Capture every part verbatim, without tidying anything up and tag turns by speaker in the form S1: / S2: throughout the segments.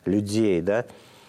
S1: людей, да,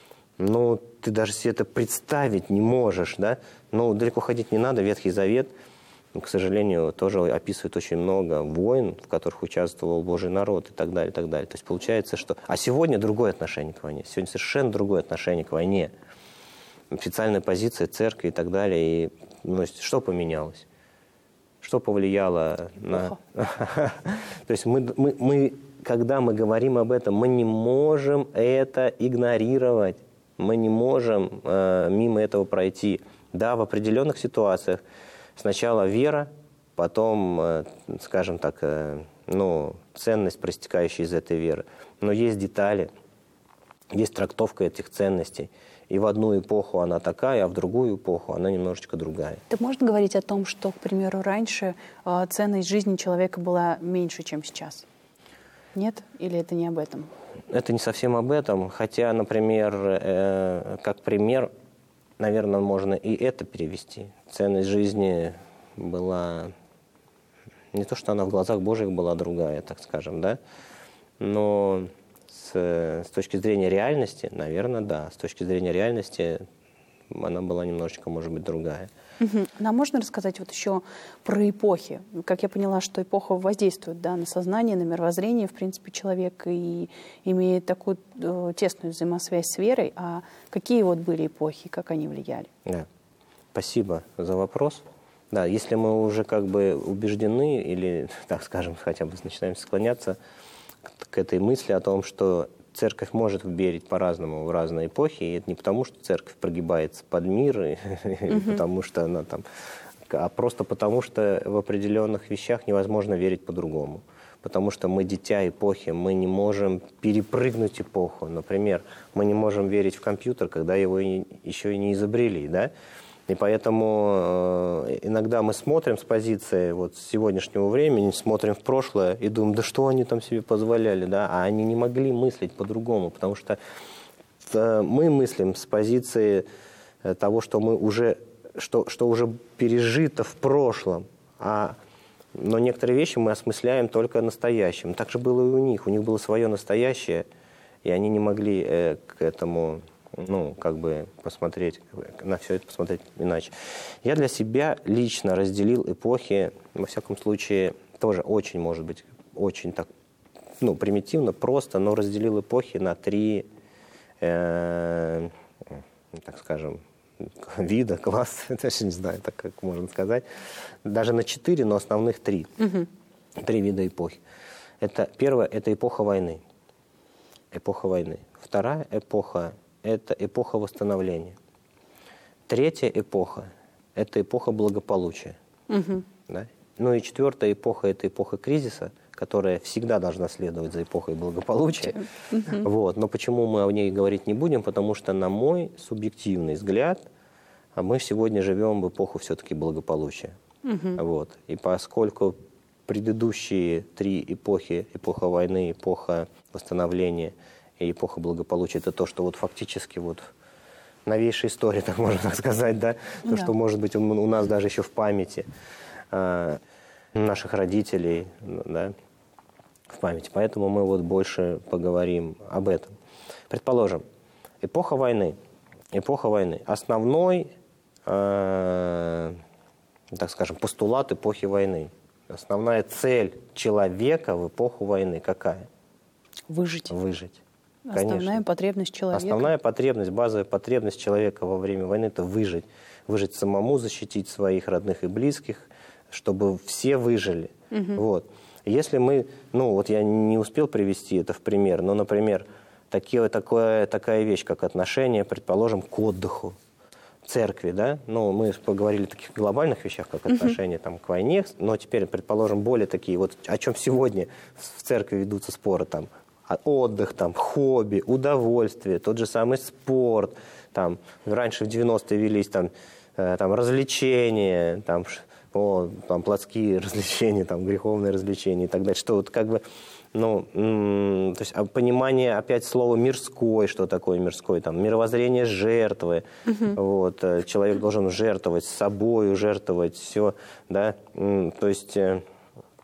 S1: ну, ты даже себе это представить не можешь, да. Ну, далеко ходить не надо, Ветхий Завет, к сожалению, тоже описывает очень много войн, в которых участвовал Божий народ и так далее, и так далее. То есть получается, что... А сегодня другое отношение к войне. Сегодня совершенно другое отношение к войне. Официальная позиция церкви и так далее. И, ну, что поменялось? Что повлияло на... То есть мы, мы, мы, когда мы говорим об этом, мы не можем это игнорировать. Мы не можем э, мимо этого пройти. Да, в определенных ситуациях сначала вера, потом, э, скажем так, э, ну, ценность, проистекающая из этой веры. Но есть детали, есть трактовка этих ценностей. И в одну эпоху она такая, а в другую эпоху она немножечко другая.
S2: Так можно говорить о том, что, к примеру, раньше э, ценность жизни человека была меньше, чем сейчас? Нет? Или это не об этом?
S1: Это не совсем об этом. Хотя, например, э, как пример, наверное, можно и это перевести. Ценность жизни была... Не то, что она в глазах Божьих была другая, так скажем, да? Но... С, с точки зрения реальности, наверное, да. С точки зрения реальности она была немножечко, может быть, другая.
S2: Угу. Нам можно рассказать вот еще про эпохи? Как я поняла, что эпоха воздействует, да, на сознание, на мировоззрение, в принципе, человека и имеет такую э, тесную взаимосвязь с верой. А какие вот были эпохи, как они влияли?
S1: Да. Спасибо за вопрос. Да, если мы уже как бы убеждены или, так скажем, хотя бы начинаем склоняться к этой мысли о том, что церковь может верить по-разному в разные эпохи, и это не потому, что церковь прогибается под мир, и, mm-hmm. потому что она там, а просто потому, что в определенных вещах невозможно верить по-другому. Потому что мы дитя эпохи, мы не можем перепрыгнуть эпоху. Например, мы не можем верить в компьютер, когда его и, еще и не изобрели, да? И поэтому э, иногда мы смотрим с позиции вот, сегодняшнего времени, смотрим в прошлое и думаем, да что они там себе позволяли, да? А они не могли мыслить по-другому, потому что э, мы мыслим с позиции э, того, что мы уже, что, что уже пережито в прошлом, а, но некоторые вещи мы осмысляем только настоящим. Так же было и у них, у них было свое настоящее, и они не могли э, к этому... ну, как бы посмотреть, на все это посмотреть иначе. Я для себя лично разделил эпохи, во всяком случае, тоже очень, может быть, очень так, ну, примитивно, просто, но разделил эпохи на три, э, так скажем, вида, класса, даже не знаю, так как можно сказать, даже на четыре, но основных три. Угу. Три вида эпохи. Это, первое, это эпоха войны. Эпоха войны. Вторая эпоха – это эпоха восстановления. Третья эпоха – это эпоха благополучия. Угу. Да? Ну и четвертая эпоха – это эпоха кризиса, которая всегда должна следовать за эпохой благополучия. Угу. Вот. Но почему мы о ней говорить не будем? Потому что, на мой субъективный взгляд, мы сегодня живем в эпоху все-таки благополучия. Угу. Вот. И поскольку предыдущие три эпохи, эпоха войны, эпоха восстановления и эпоха благополучия, это то, что вот фактически вот новейшая история, так можно так сказать, да? То, да. Что может быть у, у нас даже еще в памяти э, наших родителей, да, в памяти. Поэтому мы вот больше поговорим об этом. Предположим, эпоха войны. Эпоха войны. Основной, э, так скажем, постулат эпохи войны. Основная цель человека в эпоху войны какая?
S2: Выжить.
S1: Выжить.
S2: Основная Конечно. Потребность человека.
S1: Основная потребность, базовая потребность человека во время войны – это выжить. Выжить самому, защитить своих родных и близких, чтобы все выжили. Угу. Вот. Если мы, ну вот я не успел привести это в пример, но, например, такие, такое, такая вещь, как отношение, предположим, к отдыху, церкви, да, ну мы поговорили о таких глобальных вещах, как отношение uh-huh. там, к войне, но теперь, предположим, более такие, вот о чем сегодня в церкви ведутся споры, там, отдых, там, хобби, удовольствие, тот же самый спорт, там, раньше в девяностые велись там, э, там развлечения, там, о, там, плотские развлечения, там, греховные развлечения и так далее, что вот как бы, ну, м- то есть понимание, опять, слова «мирской», что такое мирской, там, мировоззрение жертвы, uh-huh. вот, человек должен жертвовать собой, жертвовать все, да, м- то есть, э-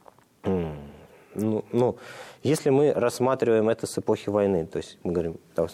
S1: м- ну, ну, если мы рассматриваем это с эпохи войны, то есть мы говорим,